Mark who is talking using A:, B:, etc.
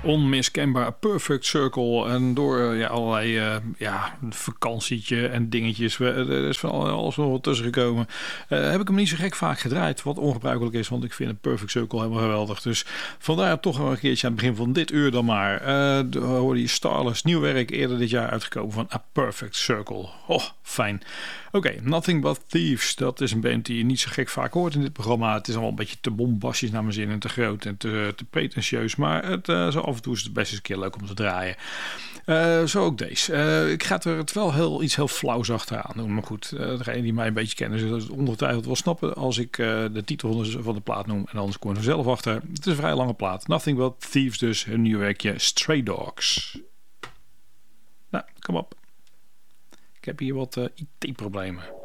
A: Onmiskenbaar Perfect Circle. En door allerlei vakantietje en dingetjes. Er is van alles nog wat tussen gekomen. Heb ik hem niet zo gek vaak gedraaid. Wat ongebruikelijk is, want ik vind een Perfect Circle helemaal geweldig. Dus vandaar toch wel een keertje aan het begin van dit uur dan maar. Hoorde je Starless nieuw werk eerder dit jaar uitgekomen van A Perfect Circle. Oh, fijn. Oké, Nothing But Thieves. Dat is een band die je niet zo gek vaak hoort in dit programma. Het is allemaal een beetje te bombastisch naar mijn zin en te groot en te pretentieus. Maar zo af en toe is het best eens een keer leuk om te draaien. Zo ook deze. Ik ga er het wel iets heel flauws achteraan doen. Maar goed, degene die mij een beetje kennen zullen het ongetwijfeld wel snappen als ik de titel van de plaat noem. En anders kom ik er zelf achter. Het is een vrij lange plaat. Nothing But Thieves dus. Hun nieuw werkje Stray Dogs. Nou, kom op. Ik heb hier wat IT-problemen.